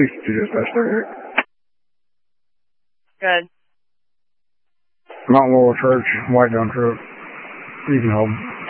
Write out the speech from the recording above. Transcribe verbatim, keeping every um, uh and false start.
sixty-two dispatch thirty-eight. Good. Mount Laurel Church, white down truck. You can hold.